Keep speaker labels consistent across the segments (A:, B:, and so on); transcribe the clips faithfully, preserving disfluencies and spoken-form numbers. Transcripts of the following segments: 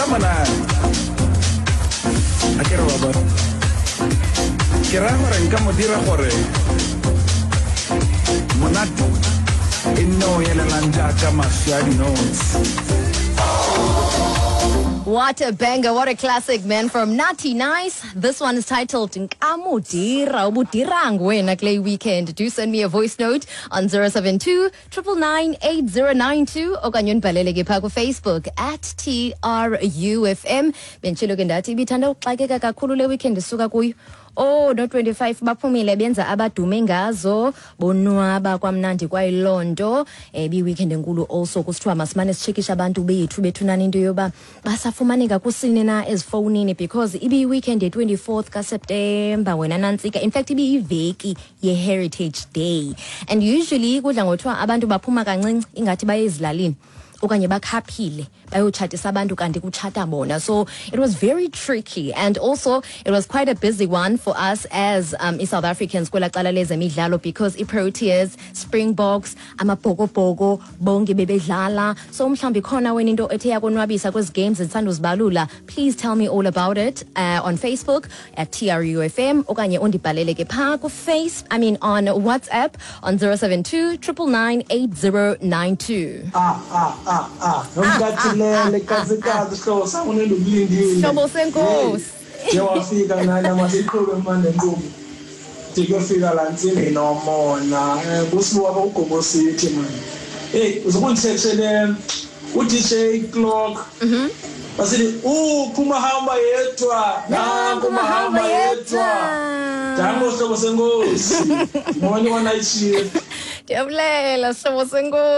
A: Come on, I can't remember. Kira gore nka mo dira gore monate e no yelelang jaaka mashiadi notes.
B: What a banger, what a classic, man, from Natty Nice. This one is titled Nkamudira Ubudirang wena Clay Weekend. Do send me a voice note on zero seven two, nine nine eight zero nine two or kanyon palelege pako Facebook at T R U F M. Benchilo kendati bitanda uxakeka kakhulu le weekend suka kuyo. Oh, no twenty-five baphumile benza abadume ngazo bonwaba kwamnandi kwayilondo eh bi weekend enkulu also kusithiwa masimane sichekisha abantu bethu bethunana into yoba basafumaneka kusini na ezifonini because ibi weekend ye twenty-fourth ka September wena nantsika. In fact ibi iveki ye Heritage Day and usually kudla ngothiwa abantu baphuma kancinci ingathi bayezilalini okanye bakhaphile bayochatisa abantu kanti kuchata bona. So it was very tricky and also it was quite a busy one for us as um South Africans kwela cala lezemidlalo because iProteas, Springboks, amabhokobhoko bonke bebedlala. So mhlambi khona wena into ethe yakonwabisa kwezi games ensanda uzibalula, please tell me all about it uh, on Facebook at T R U F M okanye undibhalele ke pha ku face I mean on WhatsApp on zero seven two, nine nine eight zero nine two.
C: Ah ah ah ah ngomkathilele kazikazi hlobo sangonendo kulindile
B: hlobo senkosi
C: jewafika nana masiqhube manje nkqubo tikufika la ntsimbi nomona kusiwa ukugqobo sithi man hey uzokundithethele u D J Clock mhm basithi uphuma hamba yedwa nangu mahamba yedwa dango hlobo senkosi mona wana ichief
B: diyabulela hlobo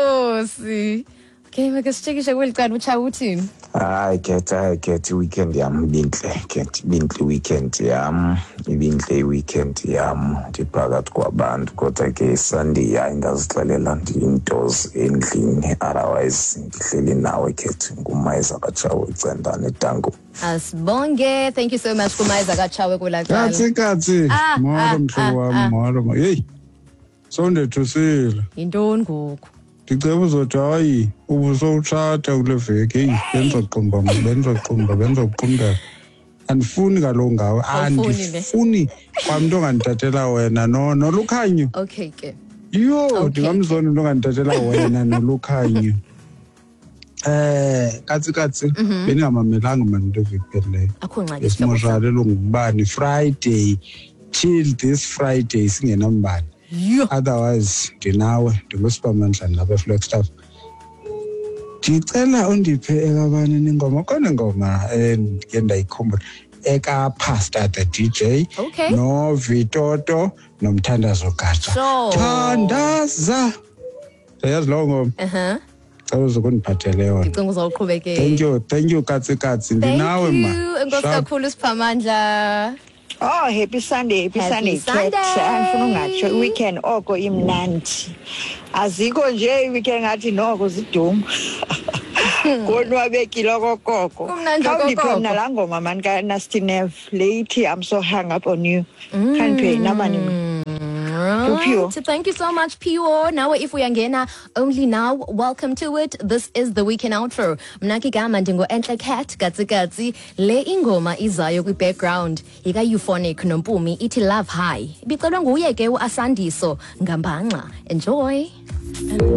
B: senkosi. Okay, makasichekisha kweliqala ucha uthini?
D: Hayi get I get weekend yam binhle get binhle weekend yam ibinhle weekend yam ndiphakathi kwabantu kodwa ke Sunday hayi ngazixelela ndintos endlini otherwise ndihleli nawe get nguMaiza Kachawe icendane dango.
B: Asibonge, thank you so much kuMaiza Kachawe kwelaqala.
E: Katsi katsi mara mhlobo wami mara hey sonde thusile
B: intoni ngoku
E: Ndicela uzothi hayi ubusowutshata kule veki hey benzoqumba benzoqumba benzoqumba andifuni kaloku ngawe andifuni kwamntu ongandithathela wena no noLukhanyo.
B: Okay ke
E: yo ndingamzona into ongandithathela wena noLukhanyo eh katsi katsi beningamamelanga manje into vekeleyo
B: akho ngxaki
E: esimoshalelo ngubani Friday till this Friday singenambani. Otherwise ndinawe ndingusipamandla lapha Flagstaff. Ndicela undiphe ekabani ningoma kona ngoma endike ndayikhombula eka Pastor the D J
B: okay.
E: No Vitoto nomthandazo Gatsha
B: so.
E: Thandaza yazi lo ngoma
B: uh-huh
E: cela uzokundiphathele yona
B: ngicela uzawuqhubeke.
E: Thank you thank you katsi katsi ndinawe ma
B: enkosi kakhulu Siphamandla.
F: Oh, happy Sunday, happy,
B: happy
F: Sunday. Angifuna ungatsho weekend oko imnandi. Azikho nje weekend ngathi noko ziduma. Konwabekile okokoko. Khawundiphe mina la ngoma man ka Nasty Nev late I'm so hung up on you. Can't pay namani.
B: Right. Thank you so much, Pio. Now, if we are only now, welcome to it. This is the weekend outro. Mnaki gama ndingo entle cat, gatsi gatsi, le ingoma izayo kwi background. Ika euphonic nompumi, iti love high. Bicelo nguye ke u Asandiso, ngambanga. Enjoy.